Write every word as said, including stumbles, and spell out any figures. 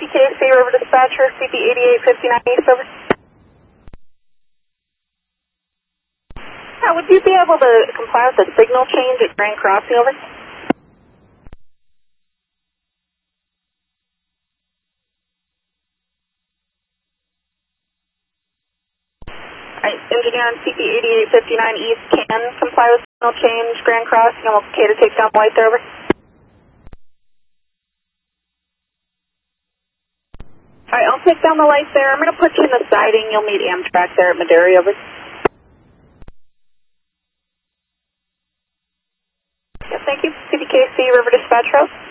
K C River Dispatcher, C P eighty-eight fifty-nine East, over. Yeah, would you be able to comply with the signal change at Grand Crossing, over? Alright, engineer on C P eighty-eight fifty-nine East can comply with signal change, Grand Crossing, I'm okay to take down the light there, over. Alright, I'll take down the light there. I'm going to put you in the siding. You'll meet Amtrak there at Madera, over. Yeah, thank you. C P K C River Dispatch House.